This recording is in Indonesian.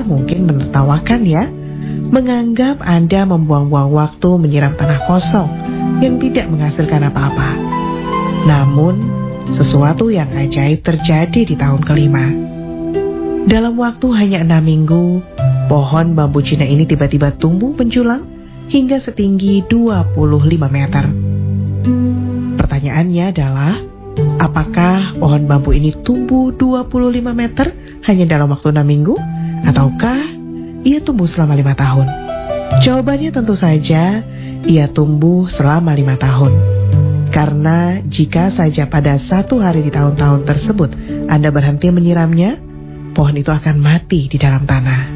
mungkin menertawakan ya, menganggap Anda membuang-buang waktu menyiram tanah kosong yang tidak menghasilkan apa-apa. Namun, sesuatu yang ajaib terjadi di tahun kelima. Dalam waktu hanya 6 minggu, pohon bambu Cina ini tiba-tiba tumbuh menjulang hingga setinggi 25 meter. Pertanyaannya adalah, apakah pohon bambu ini tumbuh 25 meter hanya dalam waktu 6 minggu? Ataukah ia tumbuh selama 5 tahun? Jawabannya tentu saja, ia tumbuh selama 5 tahun. Karena jika saja pada satu hari di tahun-tahun tersebut Anda berhenti menyiramnya, pohon itu akan mati di dalam tanah.